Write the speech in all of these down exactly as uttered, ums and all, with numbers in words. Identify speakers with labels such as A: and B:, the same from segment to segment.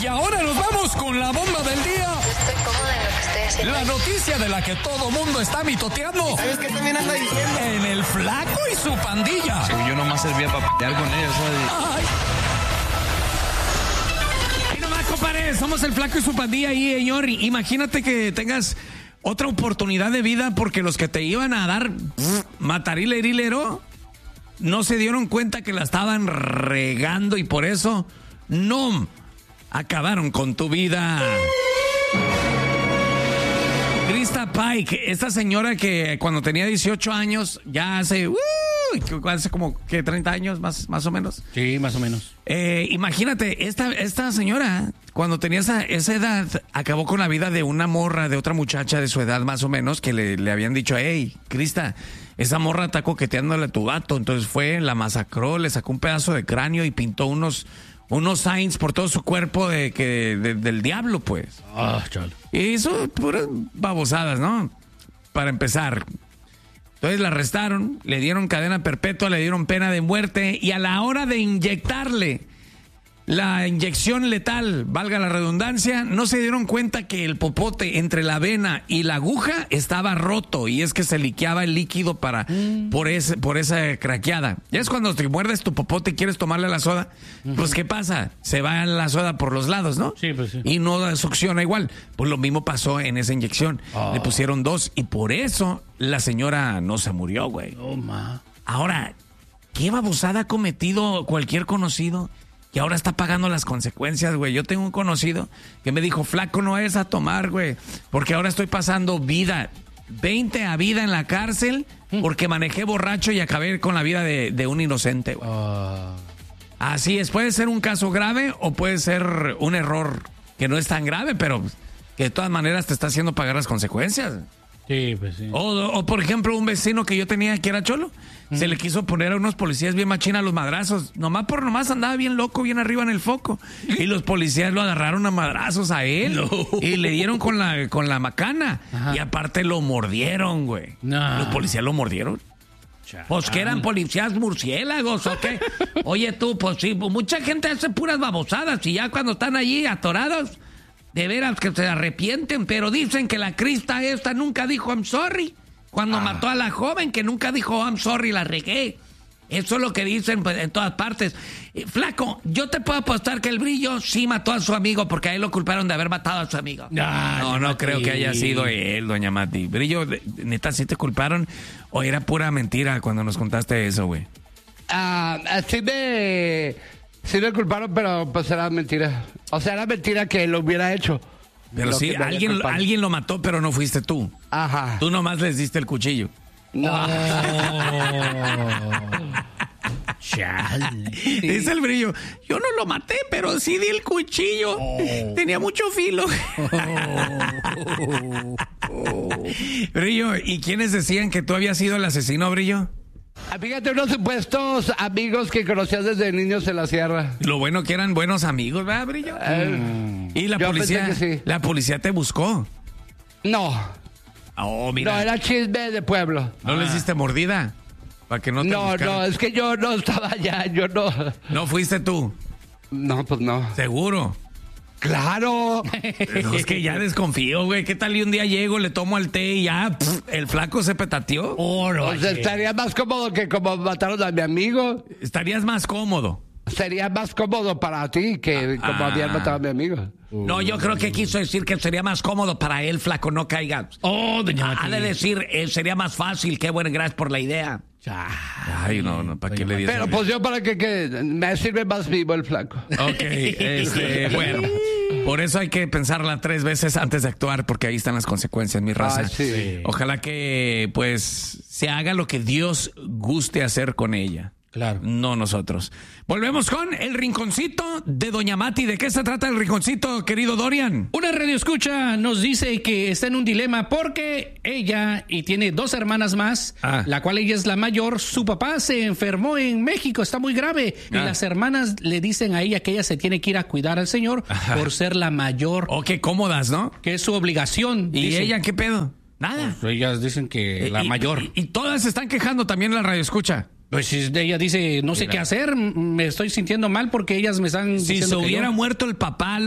A: ahora nos vamos con la bomba del día.
B: Estoy cómoda en lo que estoy haciendo.
A: La noticia de la que todo mundo está mitoteando.
C: ¿Sabes qué también anda diciendo?
A: En el Flaco y su pandilla.
D: Sí, yo nomás servía para pelear con ellos, ¿sabes?
A: Ay. Y nomás, compadre, somos el Flaco y su pandilla ahí, señor. Imagínate que tengas otra oportunidad de vida porque los que te iban a dar matarile-rilero no se dieron cuenta que la estaban regando y por eso no acabaron con tu vida. Krista Pike, esta señora que cuando tenía dieciocho años, ya hace, uh, hace como que treinta años más, más o menos.
E: Sí, más o menos.
A: Eh, imagínate, esta, esta señora, cuando tenía esa, esa edad, acabó con la vida de una morra, de otra muchacha de su edad más o menos, que le, le habían dicho, hey, Krista, esa morra está coqueteándole a tu vato. Entonces fue, la masacró, le sacó un pedazo de cráneo y pintó unos, unos signs por todo su cuerpo de que de, del diablo, pues.
E: Ah, chale.
A: Y hizo puras babosadas, ¿no? Para empezar. Entonces la arrestaron, le dieron cadena perpetua, le dieron pena de muerte y a la hora de inyectarle la inyección letal, valga la redundancia, no se dieron cuenta que el popote entre la vena y la aguja estaba roto y es que se liqueaba el líquido para mm. por ese por esa craqueada. Ya es cuando te muerdes tu popote y quieres tomarle la soda, uh-huh. Pues ¿qué pasa? Se va la soda por los lados, ¿no?
E: Sí, pues sí.
A: Y no succiona igual. Pues lo mismo pasó en esa inyección. Oh. Le pusieron dos y por eso la señora no se murió, güey.
E: Oh, ma.
A: Ahora, ¿qué babosada ha cometido cualquier conocido? Y ahora está pagando las consecuencias, güey. Yo tengo un conocido que me dijo, Flaco, no es a tomar, güey, porque ahora estoy pasando vida, veinte a vida en la cárcel, porque manejé borracho y acabé con la vida de, de un inocente, güey. Uh. Así es, puede ser un caso grave o puede ser un error que no es tan grave, pero que de todas maneras te está haciendo pagar las consecuencias.
E: Sí, pues sí.
A: O, o por ejemplo, un vecino que yo tenía que era cholo, mm. se le quiso poner a unos policías bien machina a los madrazos. Nomás por nomás andaba bien loco, bien arriba en el foco. Y los policías lo agarraron a madrazos a él. No. Y le dieron con la, con la macana. Ajá. Y aparte lo mordieron, güey. No. Los policías lo mordieron. Chale. Pues que eran policías murciélagos, ¿o qué? Oye tú, pues sí, mucha gente hace puras babosadas y ya cuando están allí atorados, de veras que se arrepienten, pero dicen que la Krista esta nunca dijo I'm sorry. Cuando ah. mató a la joven, que nunca dijo I'm sorry, la regué. Eso es lo que dicen pues, en todas partes. Eh, Flaco, yo te puedo apostar que el Brillo sí mató a su amigo, porque a él lo culparon de haber matado a su amigo.
E: Ah,
A: no, no
E: Mati.
A: creo que haya sido él, doña Mati. Brillo, neta, ¿sí te culparon? ¿O era pura mentira cuando nos contaste eso, güey?
C: Ah, así me... Sí me culparon, pero pues era mentira. O sea, era mentira que lo hubiera hecho.
A: Pero sí, alguien, alguien lo mató, pero no fuiste tú.
C: Ajá.
A: Tú nomás les diste el cuchillo.
C: No.
A: Chale. Dice el Brillo, yo no lo maté, pero sí di el cuchillo. Oh. Tenía mucho filo. Oh. Oh. Brillo, ¿y quiénes decían que tú habías sido el asesino, Brillo?
C: Fíjate, unos supuestos amigos que conocías desde niños en la sierra.
A: Lo bueno que eran buenos amigos, ¿verdad, Brillo?
C: Eh,
A: y la policía, sí. la policía te buscó.
C: No.
A: Oh, mira.
C: No, era chisme de pueblo.
A: ¿No ah. les diste mordida? Para que no te
C: No,
A: buscaran.
C: no, es que yo no estaba allá, yo no.
A: ¿No fuiste tú?
C: No, pues no.
A: ¿Seguro?
C: ¡Claro!
A: No, es que ya desconfío, güey. ¿Qué tal y un día llego, le tomo el té y ya pff, el Flaco se petateó?
C: Oh, no, pues estaría más cómodo que como mataron a mi amigo.
A: Estarías más cómodo.
C: Sería más cómodo para ti que ah, como habían matado a mi amigo.
A: No, yo creo que quiso decir que sería más cómodo para él, Flaco, no caiga.
E: Oh, doña
A: Ha de decir, eh, sería más fácil. Qué bueno, gracias por la idea. Ay, no, no, ¿para qué le dices?
C: Pero pues yo para que, que me sirve más vivo el Flaco.
A: Ok, este, bueno. Por eso hay que pensarla tres veces antes de actuar, porque ahí están las consecuencias, mi raza.
C: Ay, sí.
A: Ojalá que, pues, se haga lo que Dios guste hacer con ella.
E: Claro.
A: No nosotros. Volvemos con el rinconcito de Doña Mati. ¿De qué se trata el rinconcito, querido Dorian?
E: Una radioescucha nos dice que está en un dilema porque ella y tiene dos hermanas más, ah. la cual ella es la mayor. Su papá se enfermó en México, está muy grave. Ah. Y las hermanas le dicen a ella que ella se tiene que ir a cuidar al señor Ajá. por ser la mayor.
A: Oh, qué cómodas, ¿no?
E: Que es su obligación.
A: ¿Y dice. ella qué pedo? Nada.
E: Pues ellas dicen que eh, la
A: y,
E: mayor.
A: Y, y todas se están quejando también en la radioescucha.
E: Pues ella dice, no sé Mira. qué hacer, me estoy sintiendo mal porque ellas me están
A: si
E: diciendo
A: se hubiera
E: yo...
A: muerto el papá,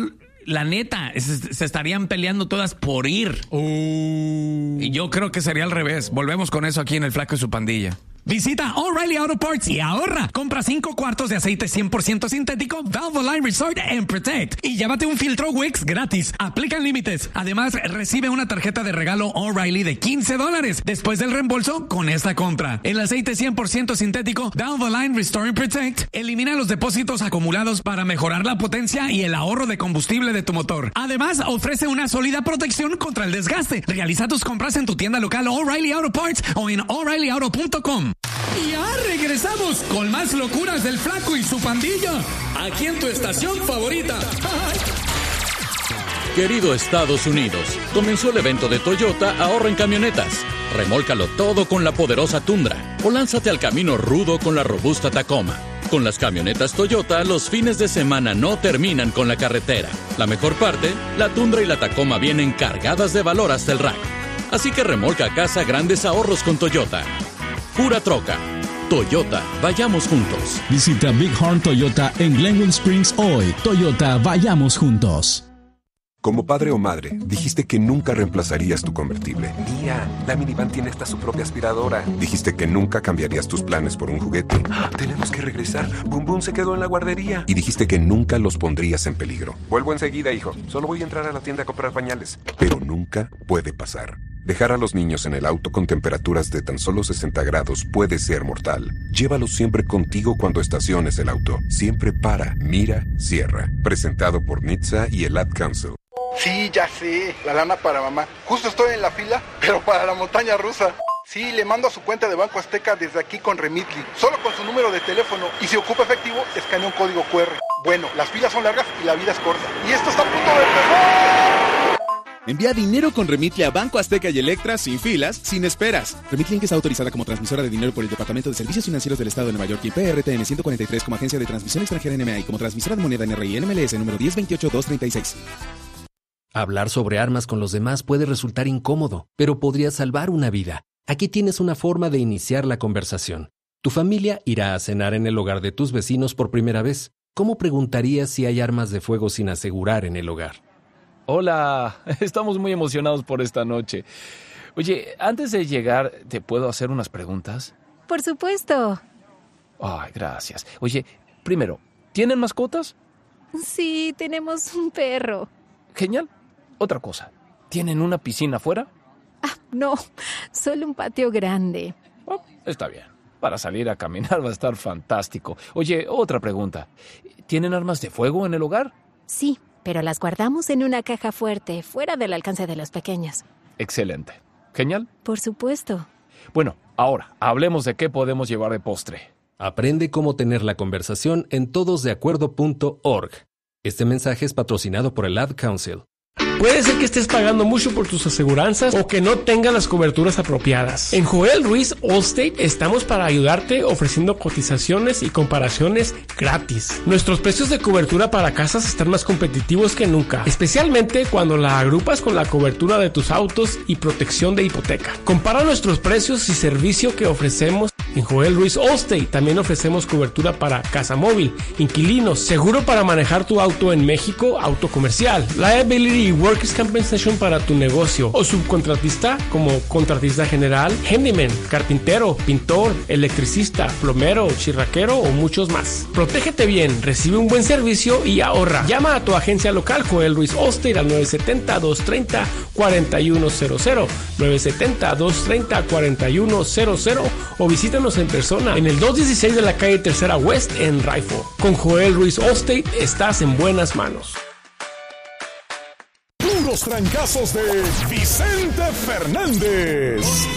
A: la neta, se, se estarían peleando todas por ir. Uh. Y yo creo que sería al revés. Volvemos con eso aquí en El Flaco y su Pandilla. Visita O'Reilly Auto Parts y ahorra. Compra cinco cuartos de aceite cien por ciento sintético Valvoline Resort and Protect y llévate un filtro Wix gratis. Aplican límites. Además, recibe una tarjeta de regalo O'Reilly de quince dólares después del reembolso con esta compra. El aceite cien por ciento sintético Valvoline Restore and Protect elimina los depósitos acumulados para mejorar la potencia y el ahorro de combustible de tu motor. Además, ofrece una sólida protección contra el desgaste. Realiza tus compras en tu tienda local O'Reilly Auto Parts o en O'Reilly Auto punto com. Y ya regresamos con más locuras del Flaco y su Pandilla, aquí en tu estación favorita.
F: Querido Estados Unidos, comenzó el evento de Toyota Ahorra en Camionetas. Remólcalo todo con la poderosa Tundra o lánzate al camino rudo con la robusta Tacoma. Con las camionetas Toyota, los fines de semana no terminan con la carretera. La mejor parte, la Tundra y la Tacoma vienen cargadas de valor hasta el rack. Así que remolca a casa grandes ahorros con Toyota. Pura troca. Toyota, vayamos juntos.
G: Visita Big Horn Toyota en Glenwood Springs hoy. Toyota, vayamos juntos.
H: Como padre o madre, dijiste que nunca reemplazarías tu convertible. Mía, la minivan tiene hasta su propia aspiradora. Dijiste que nunca cambiarías tus planes por un juguete. Tenemos que regresar. Boom Boom se quedó en la guardería. Y dijiste que nunca los pondrías en peligro. Vuelvo enseguida, hijo. Solo voy a entrar a la tienda a comprar pañales. Pero nunca puede pasar. Dejar a los niños en el auto con temperaturas de tan solo sesenta grados puede ser mortal. Llévalos siempre contigo cuando estaciones el auto. Siempre para, mira, cierra. Presentado por N H T S A y el Ad Council.
I: Sí, ya sé, la lana para mamá. Justo estoy en la fila, pero para la montaña rusa. Sí, le mando a su cuenta de Banco Azteca desde aquí con Remitly. Solo con su número de teléfono. Y si ocupa efectivo, escanea un código cu erre. Bueno, las filas son largas y la vida es corta. Y esto está a punto de empezar.
J: Envía dinero con Remitly a Banco Azteca y Electra sin filas, sin esperas. Remitly Inc está autorizada como transmisora de dinero por el Departamento de Servicios Financieros del Estado de Nueva York y P R T N ciento cuarenta y tres como agencia de transmisión extranjera N M A y como transmisora de moneda N R I N M L S número diez veintiocho dos treinta y seis.
K: Hablar sobre armas con los demás puede resultar incómodo, pero podría salvar una vida. Aquí tienes una forma de iniciar la conversación. Tu familia irá a cenar en el hogar de tus vecinos por primera vez. ¿Cómo preguntarías si hay armas de fuego sin asegurar en el hogar?
L: Hola, estamos muy emocionados por esta noche. Oye, antes de llegar, ¿te puedo hacer unas preguntas?
M: Por supuesto.
L: Ay, gracias. Oye, primero, ¿tienen mascotas?
M: Sí, tenemos un perro.
L: Genial. Otra cosa, ¿tienen una piscina afuera?
M: Ah, no, solo un patio grande.
L: Oh, está bien. Para salir a caminar va a estar fantástico. Oye, otra pregunta. ¿Tienen armas de fuego en el hogar?
M: Sí, pero las guardamos en una caja fuerte, fuera del alcance de los pequeños.
L: Excelente. Genial.
M: Por supuesto.
L: Bueno, ahora, hablemos de qué podemos llevar de postre.
K: Aprende cómo tener la conversación en todos de acuerdo punto org. Este mensaje es patrocinado por el Ad Council.
N: Puede ser que estés pagando mucho por tus aseguranzas o que no tengas las coberturas apropiadas. En Joel Ruiz Allstate estamos para ayudarte ofreciendo cotizaciones y comparaciones gratis. Nuestros precios de cobertura para casas están más competitivos que nunca, especialmente cuando la agrupas con la cobertura de tus autos y protección de hipoteca. Compara nuestros precios y servicio que ofrecemos en Joel Ruiz Allstate. También ofrecemos cobertura para casa móvil, inquilinos, seguro para manejar tu auto en México, auto comercial, liability y workers' compensation para tu negocio o subcontratista como contratista general, handyman, carpintero, pintor, electricista, plomero, chirraquero o muchos más. Protégete bien, recibe un buen servicio y ahorra. Llama a tu agencia local Joel Ruiz Allstate al nueve siete cero, dos tres cero, cuatro uno cero cero, nueve siete cero, dos tres cero, cuatro uno cero cero o visítanos en persona en el doscientos dieciséis de la calle Tercera West en Rifle. Con Joel Ruiz Allstate estás en buenas manos.
O: Puros trancazos de Vicente Fernández.